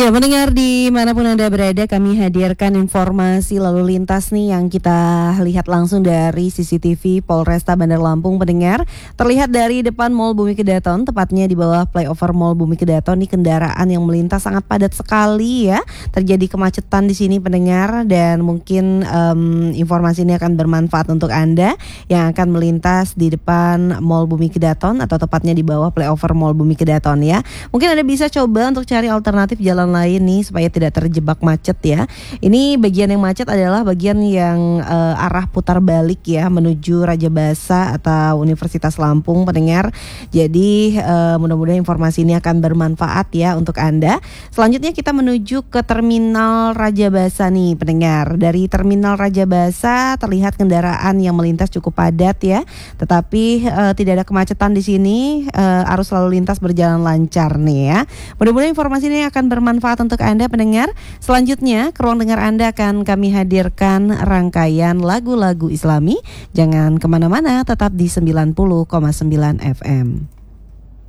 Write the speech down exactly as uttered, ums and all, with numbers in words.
Ya, pendengar dimanapun Anda berada, kami hadirkan informasi lalu lintas nih yang kita lihat langsung dari C C T V Polresta Bandar Lampung. Pendengar, terlihat dari depan Mall Bumi Kedaton, tepatnya di bawah flyover Mall Bumi Kedaton, nih kendaraan yang melintas sangat padat sekali ya. Terjadi kemacetan di sini pendengar, dan mungkin um, informasi ini akan bermanfaat untuk Anda yang akan melintas di depan Mall Bumi Kedaton atau tepatnya di bawah flyover Mall Bumi Kedaton ya. Mungkin Anda bisa coba untuk cari alternatif jalan lain nih supaya tidak terjebak macet ya. Ini bagian yang macet adalah bagian yang uh, arah putar balik ya menuju Raja Basa atau Universitas Lampung pendengar. Jadi uh, mudah-mudahan informasi ini akan bermanfaat ya untuk Anda. Selanjutnya kita menuju ke Terminal Raja Basa nih pendengar. Dari Terminal Raja Basa terlihat kendaraan yang melintas cukup padat ya. Tetapi uh, tidak ada kemacetan di sini. Uh, arus lalu lintas berjalan lancar nih ya. Mudah-mudahan informasi ini akan bermanfaat manfaat untuk Anda pendengar. Selanjutnya ke ruang dengar Anda akan kami hadirkan rangkaian lagu-lagu Islami. Jangan kemana-mana, tetap di sembilan puluh koma sembilan F M.